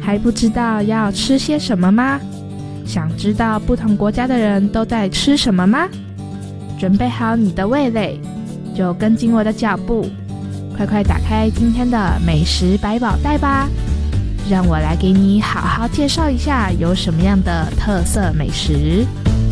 还不知道要吃些什么吗？想知道不同国家的人都在吃什么吗？准备好你的味蕾，就跟紧我的脚步，快快打开今天的美食百宝袋吧，让我来给你好好介绍一下有什么样的特色美食。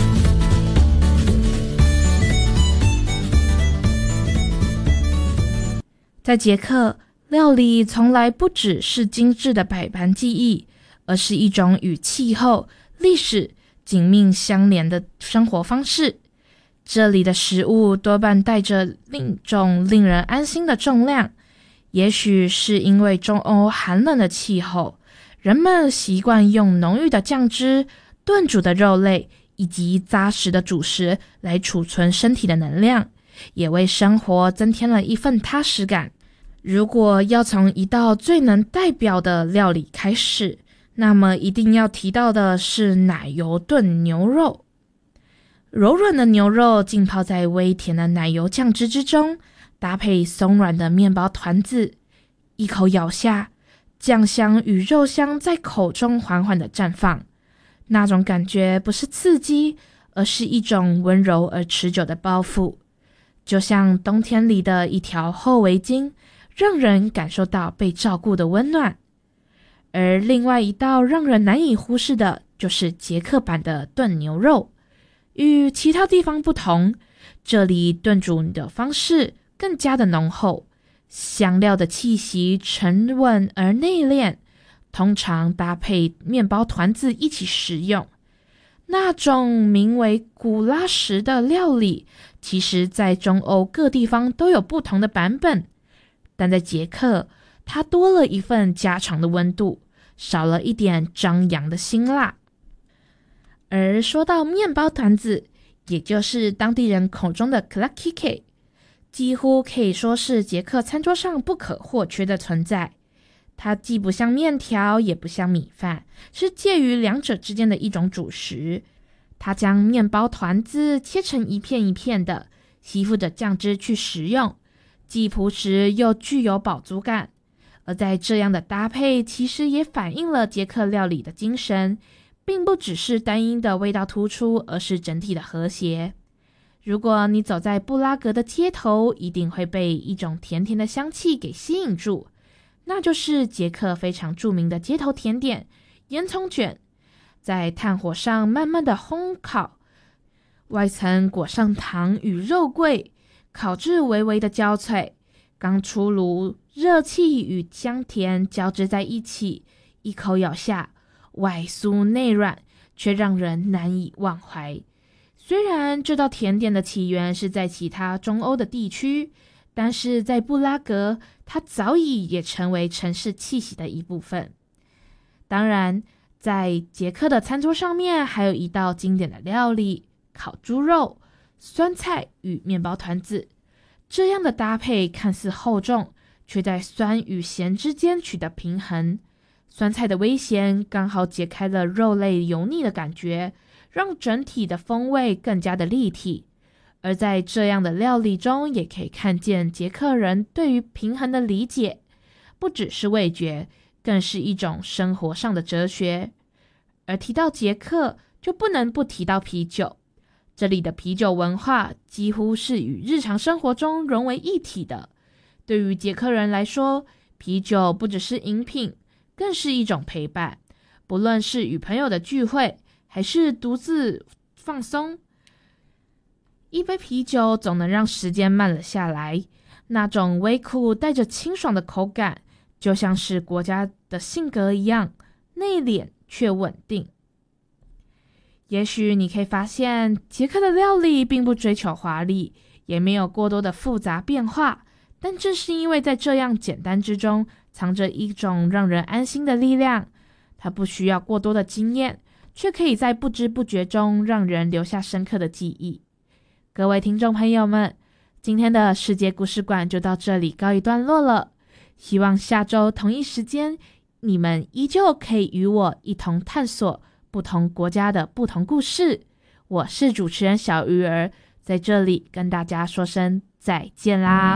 在捷克，料理从来不只是精致的摆盘技艺，而是一种与气候、历史紧密相连的生活方式。这里的食物多半带着另一种令人安心的重量，也许是因为中欧寒冷的气候，人们习惯用浓郁的酱汁、炖煮的肉类以及扎实的主食来储存身体的能量，也为生活增添了一份踏实感。如果要从一道最能代表的料理开始，那么一定要提到的是奶油炖牛肉。柔软的牛肉浸泡在微甜的奶油酱汁之中，搭配松软的面包团子，一口咬下，酱香与肉香在口中缓缓地绽放。那种感觉不是刺激，而是一种温柔而持久的包覆，就像冬天里的一条厚围巾，让人感受到被照顾的温暖。而另外一道让人难以忽视的就是捷克版的炖牛肉。与其他地方不同，这里炖煮的方式更加的浓厚，香料的气息沉稳而内敛，通常搭配面包团子一起食用。那种名为古拉什的料理，其实在中欧各地方都有不同的版本，但在捷克，它多了一份家常的温度，少了一点张扬的辛辣。而说到面包团子，也就是当地人口中的 klakike， 几乎可以说是捷克餐桌上不可或缺的存在。它既不像面条，也不像米饭，是介于两者之间的一种主食。它将面包团子切成一片一片的，吸附着酱汁去食用，既朴实又具有饱足感。而在这样的搭配，其实也反映了捷克料理的精神，并不只是单一的味道突出，而是整体的和谐。如果你走在布拉格的街头，一定会被一种甜甜的香气给吸引住，那就是捷克非常著名的街头甜点烟囱卷，在炭火上慢慢的烘烤，外层裹上糖与肉桂，烤至微微的焦脆，刚出炉，热气与香甜交织在一起，一口咬下，外酥内软，却让人难以忘怀。虽然这道甜点的起源是在其他中欧的地区，但是在布拉格，它早已也成为城市气息的一部分。当然，在捷克的餐桌上面，还有一道经典的料理——烤猪肉、酸菜与面包团子。这样的搭配看似厚重，却在酸与咸之间取得平衡。酸菜的微咸刚好解开了肉类油腻的感觉，让整体的风味更加的立体。而在这样的料理中，也可以看见捷克人对于平衡的理解，不只是味觉，更是一种生活上的哲学。而提到捷克，就不能不提到啤酒。这里的啤酒文化几乎是与日常生活中融为一体的。对于捷克人来说，啤酒不只是饮品，更是一种陪伴。不论是与朋友的聚会，还是独自放松，一杯啤酒总能让时间慢了下来。那种微苦带着清爽的口感，就像是国家的性格一样，内敛却稳定。也许你可以发现，捷克的料理并不追求华丽，也没有过多的复杂变化，但正是因为在这样简单之中，藏着一种让人安心的力量。它不需要过多的经验，却可以在不知不觉中让人留下深刻的记忆。各位听众朋友们，今天的世界故事馆就到这里告一段落了。希望下周同一时间，你们依旧可以与我一同探索不同国家的不同故事。我是主持人小鱼儿，在这里跟大家说声再见啦。